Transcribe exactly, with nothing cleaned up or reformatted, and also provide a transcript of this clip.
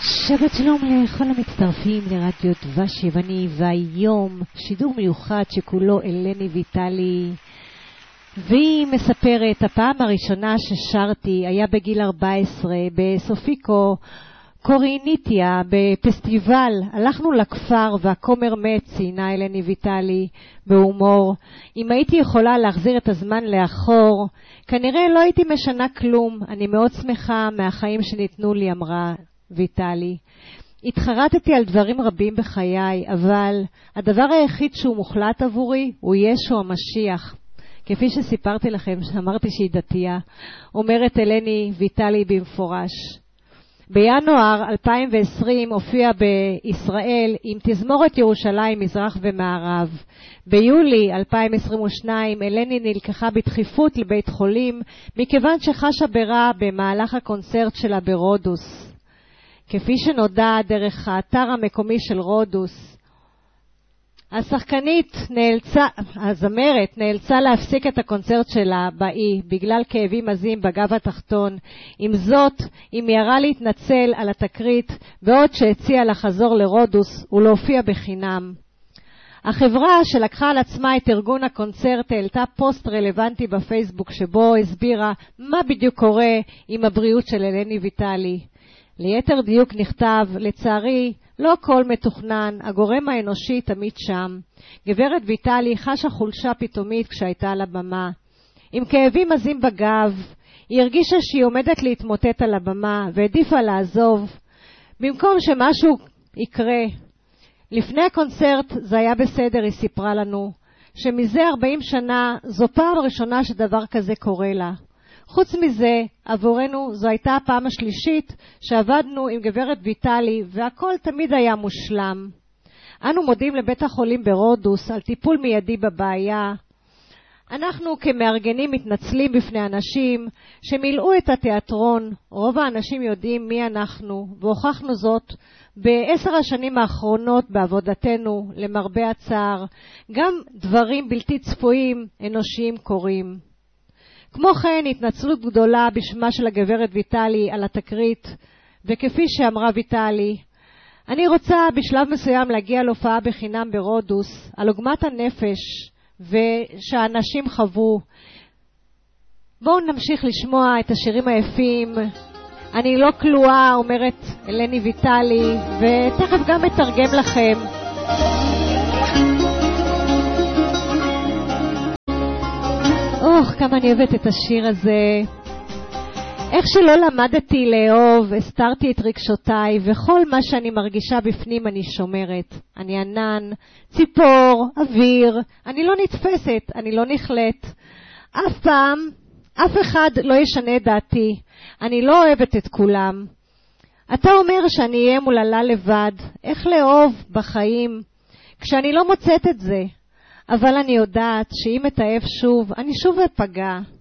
שבת שלום לכל המצטרפים לרדיו דבש יווני, והיום שידור מיוחד שכולו אלני ויטלי, והיא מספרת, הפעם הראשונה ששרתי היה בגיל ארבע עשרה בסופיקו קוריניטיה בפסטיבל. הלכנו לכפר והכומר מת, ציינה אלני ויטלי בהומור. אם הייתי יכולה להחזיר את הזמן לאחור, כנראה לא הייתי משנה כלום. אני מאוד שמחה מהחיים שניתנו לי, אמרה ויטלי. התחרטתי על דברים רבים בחיי, אבל הדבר היחיד שהוא מוחלט עבורי הוא ישו המשיח. כפי שסיפרתי לכם, שאמרתי שהיא דתייה, אומרת אלני ויטלי במפורש. בינואר אלפיים ועשרים הופיע בישראל עם תזמורת ירושלים מזרח ומערב. ביולי אלפיים עשרים ושתיים אלני נלקחה בדחיפות לבית חולים מכיוון שחשה ברע במהלך הקונצרט שלה ברודוס. כפי שנודע דרך האתר המקומי של רודוס, השחקנית נאלצה, הזמרת נאלצה להפסיק את הקונצרט שלה באי בגלל כאבים עזים בגב התחתון. עם זאת, היא מיהרה להתנצל על התקרית, בעוד שהציעה לחזור לרודוס ולהופיע בחינם. החברה שלקחה על עצמה את ארגון הקונצרט העלתה פוסט רלוונטי בפייסבוק שבו הסבירה מה בדיוק קורה עם הבריאות של אלני ויטלי. ליתר דיוק נכתב, לצערי, לא הכל מתוכנן, הגורם האנושי תמיד שם. גברת ויטלי חשה חולשה פתאומית כשהייתה על הבמה. עם כאבים עזים בגב, היא הרגישה שהיא עומדת להתמוטט על הבמה והעדיפה לעזוב. במקום שמשהו יקרה. לפני הקונצרט זה היה בסדר, היא סיפרה לנו, שמזה ארבעים שנה זו פעם ראשונה שדבר כזה קורה לה. חוץ מזה, עבורנו זו הייתה הפעם השלישית שעבדנו עם גברת ויטלי, והכל תמיד היה מושלם. אנו מודים לבית החולים ברודוס על טיפול מיידי בבעיה. אנחנו כמארגנים מתנצלים בפני אנשים שמילאו את התיאטרון. רוב האנשים יודעים מי אנחנו, והוכחנו זאת בעשר השנים האחרונות בעבודתנו. למרבה הצער, גם דברים בלתי צפויים אנושיים קורים. כמו כן, התנצלות גדולה בשמה של הגברת ויטלי על התקרית, וכפי שאמרה ויטלי, אני רוצה בשלב מסוים להגיע להופעה בחינם ברודוס, על עוגמת הנפש ושאנשים חוו. בואו נמשיך לשמוע את השירים היפים. אני לא כלואה, אומרת אלני ויטלי, ותכף גם מתרגם לכם. אוח, כמה אני אוהבת את השיר הזה. איך שלא למדתי לאהוב, הסתרתי את רגשותיי, וכל מה שאני מרגישה בפנים אני שומרת. אני ענן, ציפור, אוויר, אני לא נתפסת, אני לא נכלט. אף פעם, אף אחד לא ישנה את דעתי. אני לא אוהבת את כולם. אתה אומר שאני אהיה מוללה לבד. איך לאהוב בחיים כשאני לא מוצאת את זה? אבל אני יודעת שאם אתאהב שוב, אני שוב אפגע.